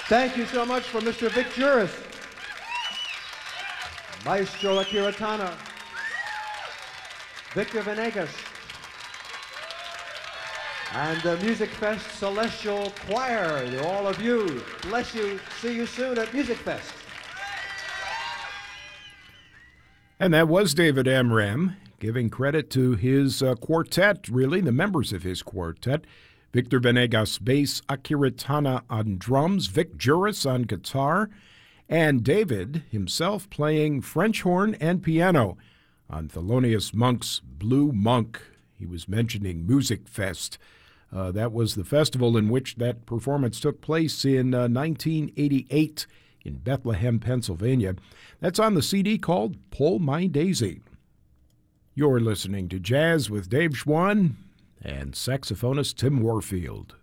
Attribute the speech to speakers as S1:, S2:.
S1: Thank you so much for Mr. Vic Juris, Maestro Akira Tana, Victor Venegas, and the Music Fest Celestial Choir. To all of you, bless you. See you soon at Music Fest.
S2: And that was David Amram giving credit to his quartet, really, the members of his quartet. Victor Venegas bass, Akira Tana on drums, Vic Juris on guitar, and David himself playing French horn and piano on Thelonious Monk's Blue Monk. He was mentioning Music Fest. That was the festival in which that performance took place in 1988 in Bethlehem, Pennsylvania. That's on the CD called Pull My Daisy. You're listening to Jazz with Dave Schwann and saxophonist Tim Warfield.